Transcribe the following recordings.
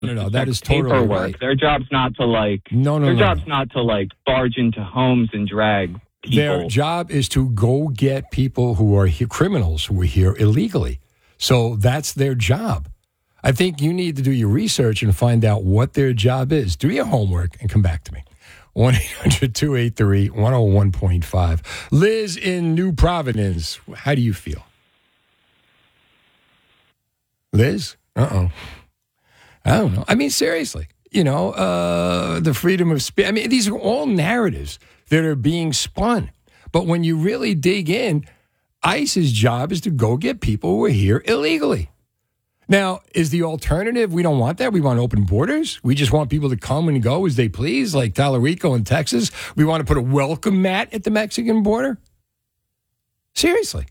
No, that is totally paperwork. right. Their job's not to Their job's not to barge into homes and drag people. Their job is to go get people who are criminals who are here illegally. So that's their job. I think you need to do your research and find out what their job is. Do your homework and come back to me. 1-800-283-101.5. Liz in New Providence, how do you feel? Liz? I don't know. I mean, seriously, the freedom of speech. I mean, these are all narratives that are being spun. But when you really dig in, ICE's job is to go get people who are here illegally. Now, is the alternative, we don't want that? We want open borders? We just want people to come and go as they please, like Tallarico in Texas? We want to put a welcome mat at the Mexican border? Seriously.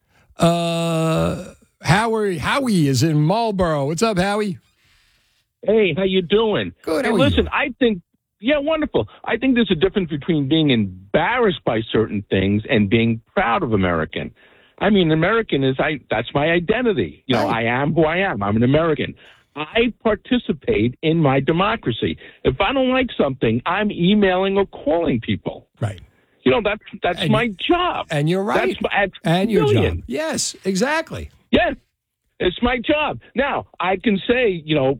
Howie is in Marlboro. What's up, Howie? Hey, how you doing? Good. Hey, listen, I think, wonderful. I think there's a difference between being embarrassed by certain things and being proud of American. I mean, American that's my identity. I am who I am. I'm an American. I participate in my democracy. If I don't like something, I'm emailing or calling people. Right. That's my job. And you're right. That's your job. Yes, exactly. Yes. It's my job. Now, I can say,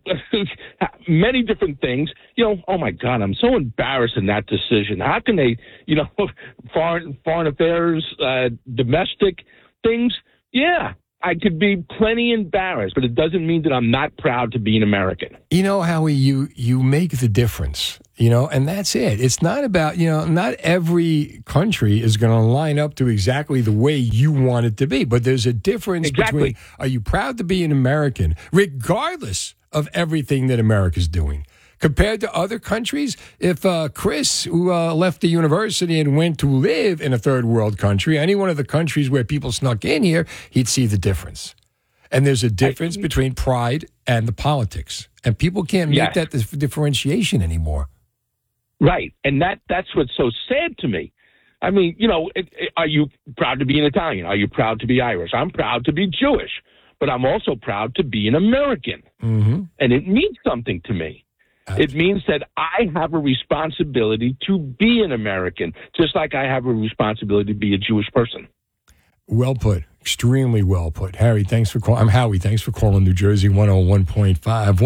many different things. Oh, my God, I'm so embarrassed in that decision. How can they, foreign affairs, domestic things? Yeah, I could be plenty embarrassed, but it doesn't mean that I'm not proud to be an American. Howie, you make the difference, and that's it. It's not about, not every country is going to line up to exactly the way you want it to be, but there's a difference between, are you proud to be an American, regardless of everything that America's doing? Compared to other countries, if Chris, who left the university and went to live in a third world country, any one of the countries where people snuck in here, he'd see the difference. And there's a difference between pride and the politics. And people can't make that differentiation anymore. Right. And that's what's so sad to me. I mean, are you proud to be an Italian? Are you proud to be Irish? I'm proud to be Jewish, but I'm also proud to be an American. Mm-hmm. And it means something to me. It means that I have a responsibility to be an American, just like I have a responsibility to be a Jewish person. Well put. Extremely well put. Harry, thanks for calling. I'm Howie. Thanks for calling New Jersey 101.5.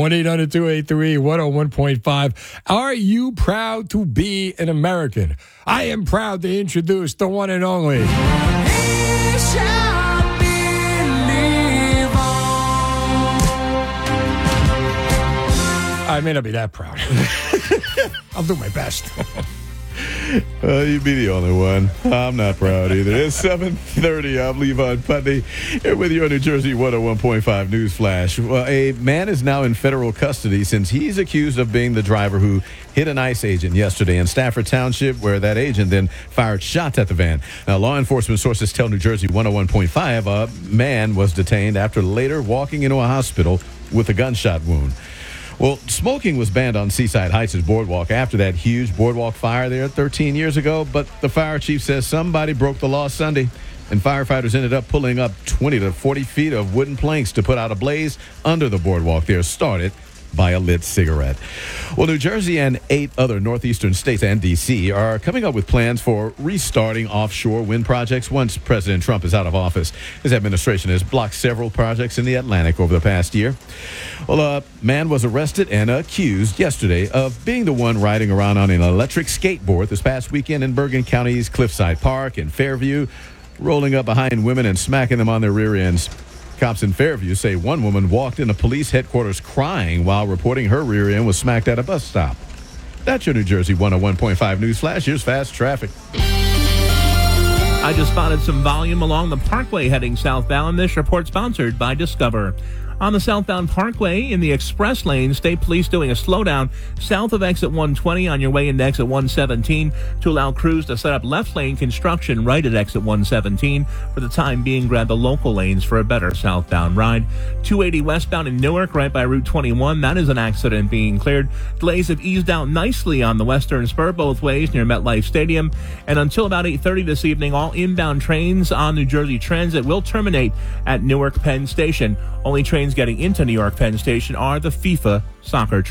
1-800-283-101.5. Are you proud to be an American? I am proud to introduce the one and only. I may not be that proud. I'll do my best. You'd be the only one. I'm not proud either. It's 7:30. I'm Levon Putney here with your New Jersey 101.5 News Flash. Well, a man is now in federal custody since he's accused of being the driver who hit an ICE agent yesterday in Stafford Township, where that agent then fired shots at the van. Now, law enforcement sources tell New Jersey 101.5 a man was detained after later walking into a hospital with a gunshot wound. Well, smoking was banned on Seaside Heights' boardwalk after that huge boardwalk fire there 13 years ago, but the fire chief says somebody broke the law Sunday, and firefighters ended up pulling up 20 to 40 feet of wooden planks to put out a blaze under the boardwalk there, started by a lit cigarette. Well, New Jersey and 8 other northeastern states and D.C. are coming up with plans for restarting offshore wind projects once President Trump is out of office. His administration has blocked several projects in the Atlantic over the past year. Well, a man was arrested and accused yesterday of being the one riding around on an electric skateboard this past weekend in Bergen County's Cliffside Park in Fairview, rolling up behind women and smacking them on their rear ends. Cops in Fairview say one woman walked into police headquarters crying while reporting her rear end was smacked at a bus stop. That's your New Jersey 101.5 News Flash. Here's fast traffic. I just spotted some volume along the Parkway heading southbound. This report sponsored by Discover. On the southbound Parkway in the express lane, state police doing a slowdown south of exit 120 on your way into exit 117 to allow crews to set up left lane construction right at exit 117. For the time being, grab the local lanes for a better southbound ride. 280 westbound in Newark right by Route 21. That is an accident being cleared. Delays have eased out nicely on the western spur both ways near MetLife Stadium. And until about 8:30 this evening, all inbound trains on New Jersey Transit will terminate at Newark Penn Station. Only trains trains getting into New York Penn Station are the FIFA soccer